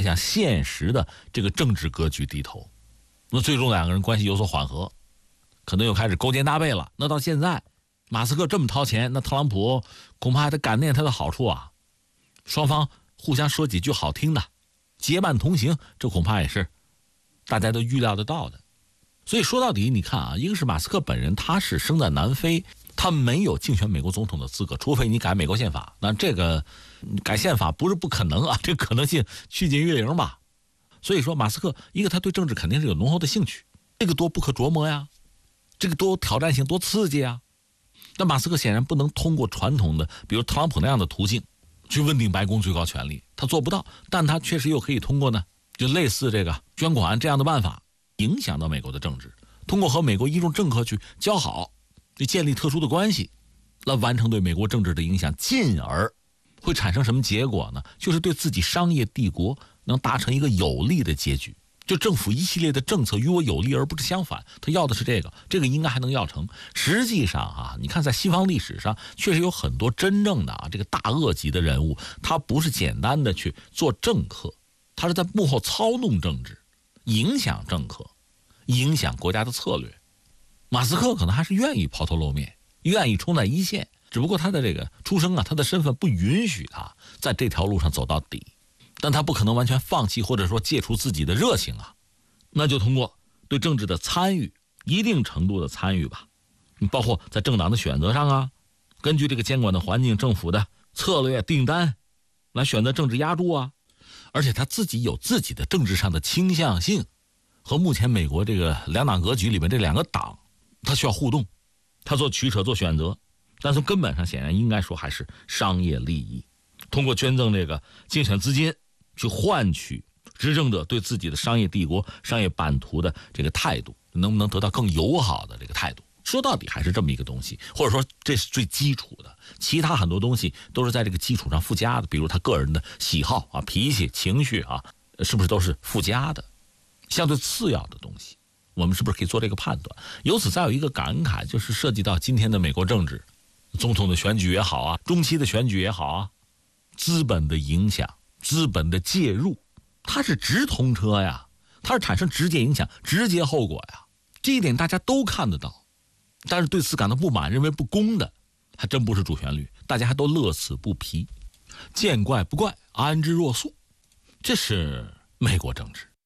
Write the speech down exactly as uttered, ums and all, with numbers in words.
向现实的这个政治格局低头。那最终两个人关系有所缓和，可能又开始勾肩搭背了。那到现在马斯克这么掏钱，那特朗普恐怕还得感念他的好处啊。双方互相说几句好听的，结伴同行，这恐怕也是大家都预料得到的。所以说到底你看啊，一个是马斯克本人，他是生在南非，他没有竞选美国总统的资格，除非你改美国宪法。那这个改宪法不是不可能啊，这个可能性趋近于零吧。所以说马斯克一个他对政治肯定是有浓厚的兴趣，这个多不可琢磨呀，这个多挑战性多刺激啊。但马斯克显然不能通过传统的比如特朗普那样的途径去稳定白宫最高权力，他做不到。但他确实又可以通过呢就类似这个捐款这样的办法影响到美国的政治，通过和美国一众政客去交好，去建立特殊的关系，来完成对美国政治的影响，进而会产生什么结果呢？就是对自己商业帝国能达成一个有利的结局。就政府一系列的政策与我有利，而不是相反，他要的是这个，这个应该还能要成。实际上啊，你看在西方历史上确实有很多真正的啊这个大恶极的人物，他不是简单的去做政客，他是在幕后操弄政治，影响政客，影响国家的策略。马斯克可能还是愿意抛头露面，愿意冲在一线，只不过他的这个出生啊，他的身份不允许他在这条路上走到底。但他不可能完全放弃或者说戒除自己的热情啊，那就通过对政治的参与，一定程度的参与吧，包括在政党的选择上啊，根据这个监管的环境、政府的策略、订单来选择政治压注啊。而且他自己有自己的政治上的倾向性，和目前美国这个两党格局里面这两个党，他需要互动，他做取舍做选择，但从根本上显然应该说还是商业利益，通过捐赠这个竞选资金去换取执政者对自己的商业帝国、商业版图的这个态度，能不能得到更友好的这个态度？说到底还是这么一个东西，或者说这是最基础的，其他很多东西都是在这个基础上附加的，比如他个人的喜好啊、脾气、情绪啊，是不是都是附加的，相对次要的东西？我们是不是可以做这个判断？由此再有一个感慨，就是涉及到今天的美国政治，总统的选举也好啊，中期的选举也好啊，资本的影响、资本的介入，它是直通车呀，它是产生直接影响、直接后果呀，这一点大家都看得到。但是对此感到不满、认为不公的，还真不是主旋律，大家还都乐此不疲，见怪不怪，安之若素。这是美国政治。